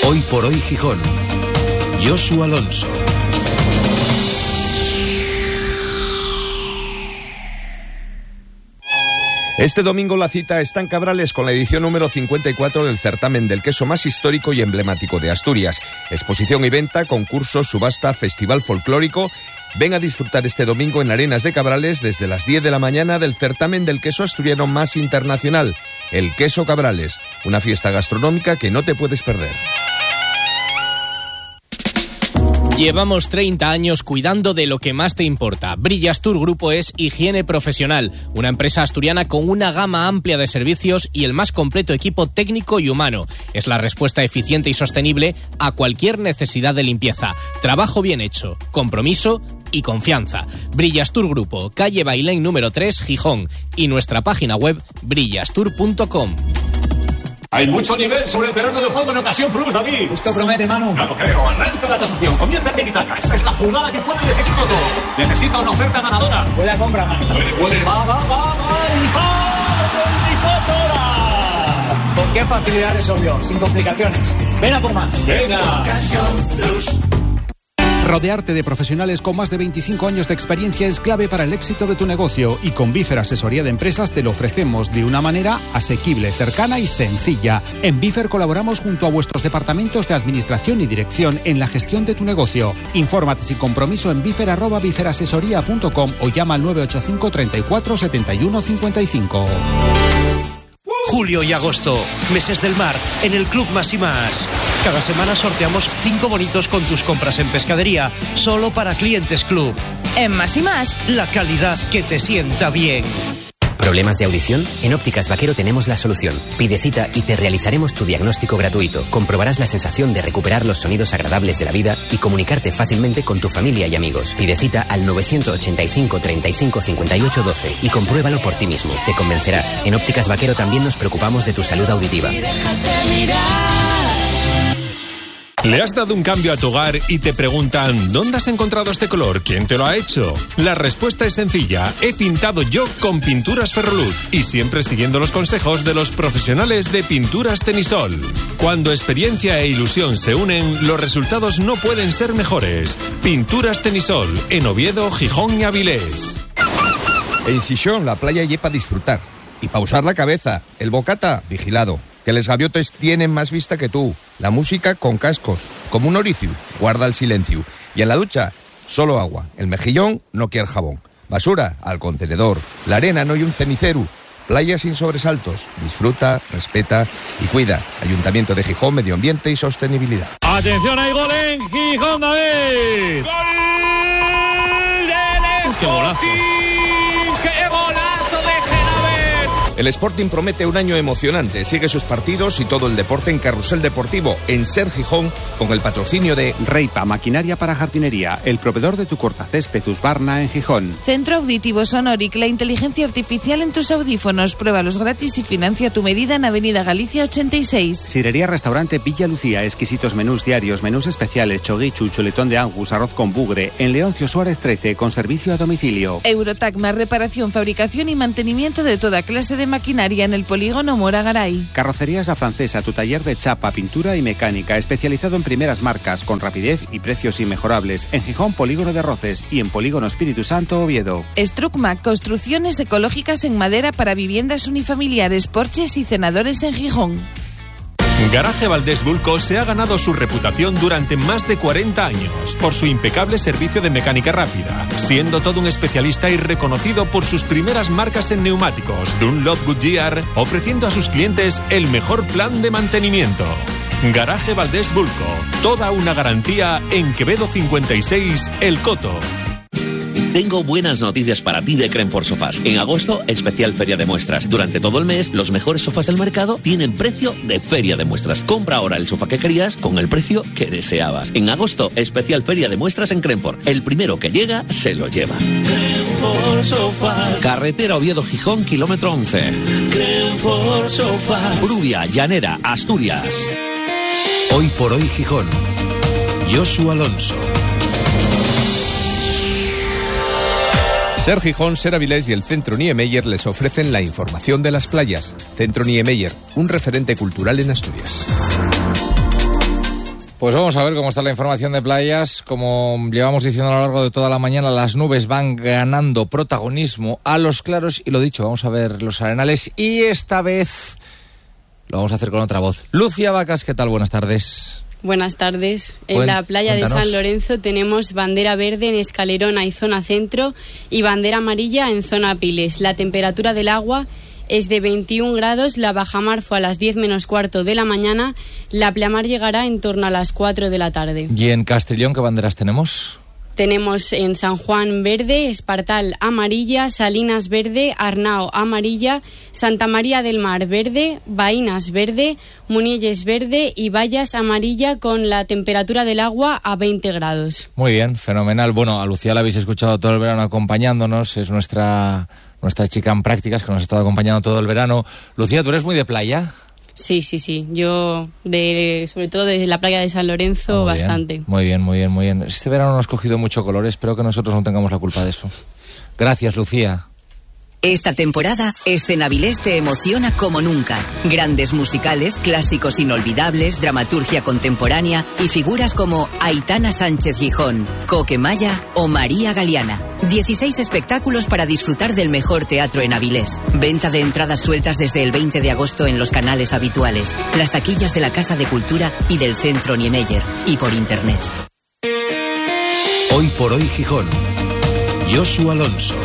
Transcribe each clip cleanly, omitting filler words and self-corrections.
Hoy por hoy Gijón. Josu Alonso. Este domingo la cita está en Cabrales con la edición número 54 del certamen del queso más histórico y emblemático de Asturias. Exposición y venta, concursos, subasta, festival folclórico. Ven a disfrutar este domingo en Arenas de Cabrales desde las 10 de la mañana del certamen del queso asturiano más internacional, el Queso Cabrales, una fiesta gastronómica que no te puedes perder. Llevamos 30 años cuidando de lo que más te importa. Brillastur Grupo es higiene profesional, una empresa asturiana con una gama amplia de servicios y el más completo equipo técnico y humano. Es la respuesta eficiente y sostenible a cualquier necesidad de limpieza. Trabajo bien hecho, compromiso y confianza. Brillastur Grupo, calle Bailén número 3, Gijón, y nuestra página web brillastur.com. Hay mucho nivel sobre el terreno de juego en Ocasión Plus, David. Esto promete, Manu. No lo creo. Arranca la tasación. Comienza Tiki-Taka. Esta es la jugada que puede decidir todo. Necesita una oferta ganadora. Huele a compra, Manu. Huele. Va. ¿Con qué facilidad resolvió? Sin complicaciones. Ven a por más. Venga. Ocasión Plus. Rodearte de profesionales con más de 25 años de experiencia es clave para el éxito de tu negocio y con Bifer Asesoría de Empresas te lo ofrecemos de una manera asequible, cercana y sencilla. En Bifer colaboramos junto a vuestros departamentos de administración y dirección en la gestión de tu negocio. Infórmate sin compromiso en bifer@biferasesoría.com o llama al 985 34 71 55. Julio y agosto, meses del mar, en el Club Más y Más. Cada semana sorteamos 5 bonitos con tus compras en pescadería, solo para clientes Club. En Más y Más, la calidad que te sienta bien. ¿Problemas de audición? En Ópticas Vaquero tenemos la solución. Pide cita y te realizaremos tu diagnóstico gratuito. Comprobarás la sensación de recuperar los sonidos agradables de la vida y comunicarte fácilmente con tu familia y amigos. Pide cita al 985 35 58 12 y compruébalo por ti mismo. Te convencerás. En Ópticas Vaquero también nos preocupamos de tu salud auditiva. ¿Le has dado un cambio a tu hogar y te preguntan ¿dónde has encontrado este color? ¿Quién te lo ha hecho? La respuesta es sencilla. He pintado yo con Pinturas Ferroluz y siempre siguiendo los consejos de los profesionales de Pinturas Tenisol. Cuando experiencia e ilusión se unen, los resultados no pueden ser mejores. Pinturas Tenisol, en Oviedo, Gijón y Avilés. En Xixón, la playa lleva para disfrutar y pausar la cabeza. El bocata, vigilado. Que les gaviotes tienen más vista que tú. La música con cascos. Como un oricio, guarda el silencio. Y en la ducha, solo agua. El mejillón no quiere jabón. Basura al contenedor. La arena no hay un cenicero. Playa sin sobresaltos. Disfruta, respeta y cuida. Ayuntamiento de Gijón, Medio Ambiente y Sostenibilidad. ¡Atención, hay gol en Gijón, David! ¡Gol del Sporting! ¡Qué golazo! ¡Qué golazo de Genavet! El Sporting promete un año emocionante. Sigue sus partidos y todo el deporte en Carrusel Deportivo, en Ser Gijón, con el patrocinio de Reipa, maquinaria para jardinería, el proveedor de tu cortacésped Husqvarna en Gijón. Centro Auditivo Sonoric, la inteligencia artificial en tus audífonos. Pruébalos gratis y financia tu medida en Avenida Galicia 86. Sirería Restaurante Villa Lucía, exquisitos menús diarios, menús especiales, choguichu, chuletón de Angus, arroz con bugre, en Leoncio Suárez 13, con servicio a domicilio. Eurotacma, reparación, fabricación y mantenimiento de toda clase de maquinaria en el polígono Mora Garay. Carrocerías La Francesa, tu taller de chapa, pintura y mecánica, especializado en primeras marcas, con rapidez y precios inmejorables. En Gijón, Polígono de Roces, y en Polígono Espíritu Santo, Oviedo. Strucmac, construcciones ecológicas en madera para viviendas unifamiliares, porches y cenadores en Gijón. Garaje Valdés Bulco se ha ganado su reputación durante más de 40 años por su impecable servicio de mecánica rápida, siendo todo un especialista y reconocido por sus primeras marcas en neumáticos, Dunlop, Goodyear, ofreciendo a sus clientes el mejor plan de mantenimiento. Garaje Valdés Bulco, toda una garantía en Quevedo 56, El Coto. Tengo buenas noticias para ti de Crenfort Sofás. En agosto, especial feria de muestras. Durante todo el mes, los mejores sofás del mercado tienen precio de feria de muestras. Compra ahora el sofá que querías con el precio que deseabas. En agosto, especial feria de muestras en Crenfort. El primero que llega, se lo lleva. Crenfort Sofás. Carretera Oviedo-Gijón, kilómetro 11. Crenfort Sofás. Brubia, Llanera, Asturias. Hoy por hoy Gijón. Josu Alonso. Ser Gijón, Ser Avilés y el Centro Niemeyer les ofrecen la información de las playas. Centro Niemeyer, un referente cultural en Asturias. Pues vamos a ver cómo está la información de playas. Como llevamos diciendo a lo largo de toda la mañana, las nubes van ganando protagonismo a los claros y lo dicho, vamos a ver los arenales y esta vez lo vamos a hacer con otra voz. Lucía Vacas, ¿qué tal? Buenas tardes. Buenas tardes. En la playa Cuéntanos. de San Lorenzo tenemos bandera verde en Escalerona y zona centro y bandera amarilla en zona Piles. La temperatura del agua es de 21 grados, la bajamar fue a las 10 menos cuarto de la mañana, la pleamar llegará en torno a las 4 de la tarde. ¿Y en Castellón qué banderas tenemos? Tenemos en San Juan verde, Espartal amarilla, Salinas verde, Arnao amarilla, Santa María del Mar verde, Baínas verde, Munielles verde y Vallas amarilla con la temperatura del agua a 20 grados. Muy bien, fenomenal. Bueno, a Lucía la habéis escuchado todo el verano acompañándonos, es nuestra chica en prácticas que nos ha estado acompañando todo el verano. Lucía, ¿tú eres muy de playa? Sí. Yo, sobre todo de la playa de San Lorenzo, bastante. Muy bien. Este verano nos ha cogido mucho color. Espero que nosotros no tengamos la culpa de eso. Gracias, Lucía. Esta temporada, Escena Avilés te emociona como nunca. Grandes musicales, clásicos inolvidables, dramaturgia contemporánea y figuras como Aitana Sánchez Gijón, Coque Maya o María Galeana. 16 espectáculos para disfrutar del mejor teatro en Avilés. Venta de entradas sueltas desde el 20 de agosto en los canales habituales, las taquillas de la Casa de Cultura y del Centro Niemeyer y por internet. Hoy por hoy Gijón. Josu Alonso.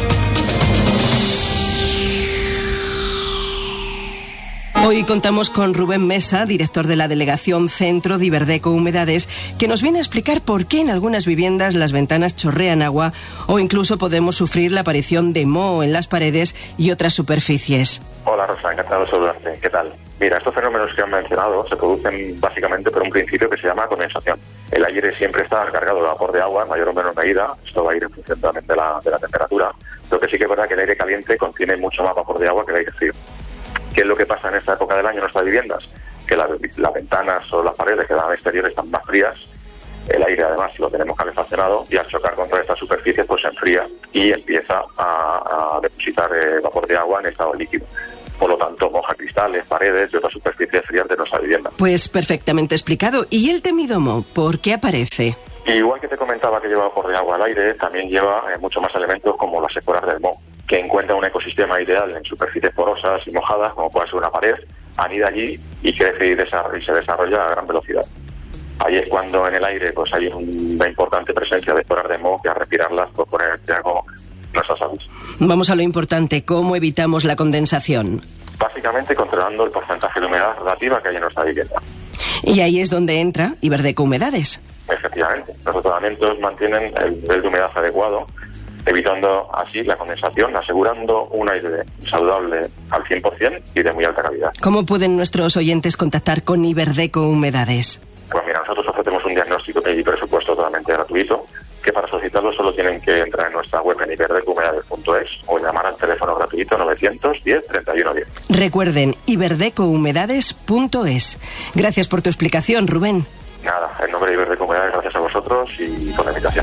Hoy contamos con Rubén Mesa, director de la Delegación Centro de Iberdeco Humedades, que nos viene a explicar por qué en algunas viviendas las ventanas chorrean agua o incluso podemos sufrir la aparición de moho en las paredes y otras superficies. Hola Rosa, encantado de saludarte. ¿Qué tal? Mira, estos fenómenos que han mencionado se producen básicamente por un principio que se llama condensación. El aire siempre está cargado de vapor de agua en mayor o menor medida. Esto va a ir en función también de la temperatura. Lo que sí que es verdad que el aire caliente contiene mucho más vapor de agua que el aire frío. ¿Qué es lo que pasa en esta época del año en nuestras viviendas? Que las ventanas o las paredes que dan al exterior están más frías, el aire además lo tenemos calefaccionado y al chocar contra esta superficie pues se enfría y empieza a depositar vapor de agua en estado líquido. Por lo tanto, moja cristales, paredes y otras superficies frías de nuestra vivienda. Pues perfectamente explicado. ¿Y el temido moho? ¿Por qué aparece? Igual que te comentaba que lleva vapor de agua al aire, también lleva mucho más elementos como las esporas del moho, que encuentra un ecosistema ideal en superficies porosas y mojadas, como puede ser una pared, anida allí y crece y se desarrolla a gran velocidad. Ahí es cuando en el aire pues hay una importante presencia de esporas de moho que al respirarlas puede poner en riesgo nuestra salud. Vamos a lo importante, ¿cómo evitamos la condensación? Básicamente controlando el porcentaje de humedad relativa que hay en nuestra vivienda. Y ahí es donde entra Iberdeco Humedades. Efectivamente, los tratamientos mantienen el nivel de humedad adecuado, evitando así la condensación, asegurando un aire saludable al 100% y de muy alta calidad. ¿Cómo pueden nuestros oyentes contactar con Iberdeco Humedades? Pues mira, nosotros ofrecemos un diagnóstico y presupuesto totalmente gratuito, que para solicitarlo solo tienen que entrar en nuestra web en iberdecouhumedades.es o llamar al teléfono gratuito 910 31 10. Recuerden, iberdecouhumedades.es. Gracias por tu explicación, Rubén. Nada, en nombre de Iberdeco Humedades, gracias a vosotros y por la invitación.